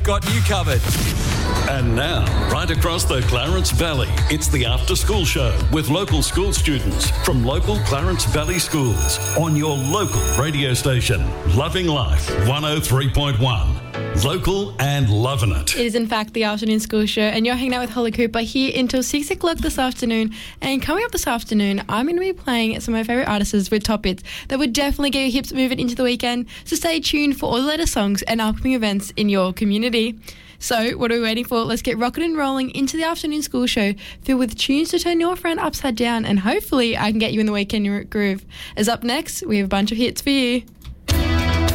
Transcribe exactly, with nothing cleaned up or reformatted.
Got you covered. And now, right across the Clarence Valley, it's the After School Show with local school students from local Clarence Valley schools on your local radio station, Loving Life one oh three point one. Local and loving it. It is in fact the afternoon school show, and you're hanging out with Holly Cooper here until six o'clock this afternoon. And coming up this afternoon, I'm going to be playing some of my favourite artists with top hits that would definitely get your hips moving into the weekend. So stay tuned for all the latest songs and upcoming events in your community. So what are we waiting for? Let's get rocking and rolling into the afternoon school show filled with tunes to turn your friend upside down, and hopefully I can get you in the weekend groove. As up next, we have a bunch of hits for you.